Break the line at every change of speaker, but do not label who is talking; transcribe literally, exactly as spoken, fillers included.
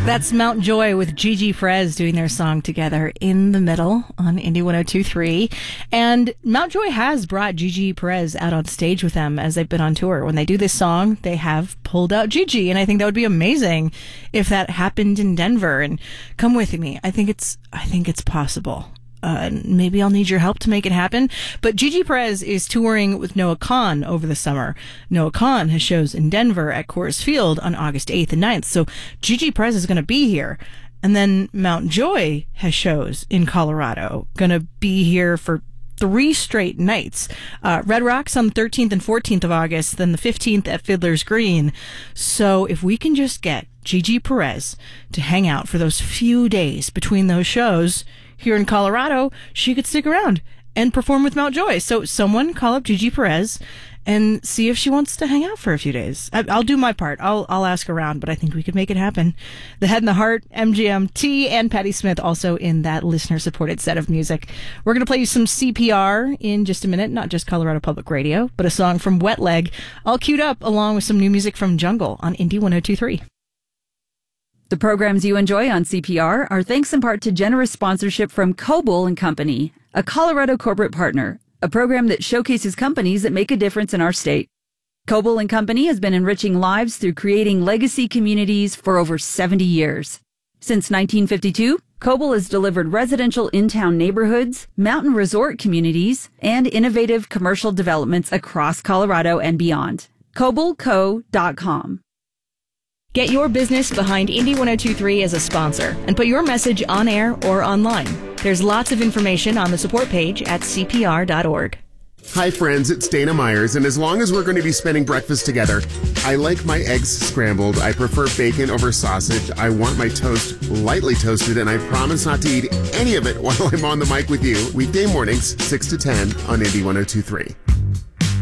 That's Mount Joy with Gigi Perez doing their song together in the middle on Indie one oh two point three. And Mount Joy has brought Gigi Perez out on stage with them as they've been on tour. When they do this song, they have pulled out Gigi, and I think that would be amazing if that happened in Denver. And come with me. I think it's I think it's possible. Uh, maybe I'll need your help to make it happen. But Gigi Perez is touring with Noah Kahan over the summer. Noah Kahan has shows in Denver at Coors Field on August eighth and ninth. So Gigi Perez is going to be here. And then Mount Joy has shows in Colorado, going to be here for three straight nights. Uh, Red Rocks on the thirteenth and fourteenth of August, then the fifteenth at Fiddler's Green. So if we can just get Gigi Perez to hang out for those few days between those shows here in Colorado, she could stick around and perform with Mount Joy. So someone call up Gigi Perez and see if she wants to hang out for a few days. I, I'll do my part. I'll I'll ask around, but I think we could make it happen. The Head and the Heart, M G M T, and Patti Smith also in that listener-supported set of music. We're going to play you some C P R in just a minute, not just Colorado Public Radio, but a song from Wet Leg, all queued up along with some new music from Jungle on Indie one oh two point three.
The programs you enjoy on C P R are thanks in part to generous sponsorship from Coble and Company, a Colorado corporate partner, a program that showcases companies that make a difference in our state. Coble and Company has been enriching lives through creating legacy communities for over seventy years. Since nineteen fifty-two, Coble has delivered residential in-town neighborhoods, mountain resort communities, and innovative commercial developments across Colorado and beyond. coble co dot com.
Get your business behind Indie one oh two point three as a sponsor and put your message on air or online. There's lots of information on the support page at c p r dot org.
Hi friends, it's Dana Myers, and as long as we're going to be spending breakfast together, I like my eggs scrambled. I prefer bacon over sausage. I want my toast lightly toasted, and I promise not to eat any of it while I'm on the mic with you. Weekday mornings, six to ten on Indie one oh two point three.